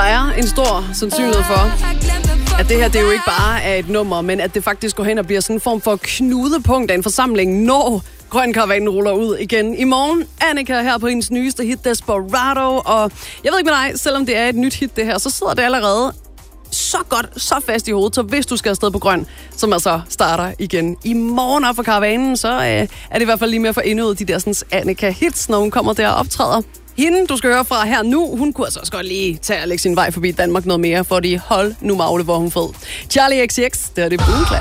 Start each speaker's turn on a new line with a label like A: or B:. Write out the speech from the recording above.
A: er en stor sandsynlighed for, at det her det er jo ikke bare er et nummer, men at det faktisk går hen og bliver sådan en form for knudepunkt af en forsamling, når Grøn Karavanen ruller ud igen i morgen. Annika her på hendes nyeste hit, Desperado. Og jeg ved ikke med dig, selvom det er et nyt hit det her, så sidder det allerede så godt, så fast i hovedet. Så hvis du skal afsted på Grøn, som altså starter igen i morgen op for karavanen, så er det i hvert fald lige med at få indøvet de der sådan, Annika-hits, når hun kommer der og optræder. Hende, du skal høre fra her nu, hun kunne altså også godt lige tage og lægge sin vej forbi Danmark noget mere, fordi hold nu magle, hvor hun fed. Charlie XCX, det er det Boom Clap.